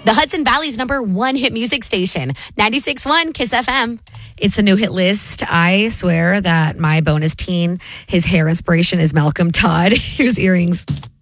The Hudson Valley's #1 hit music station, 96.1 Kiss FM. It's a new hit list. I swear that my bonus teen, his hair inspiration is Malcolm Todd. Here's Earrings.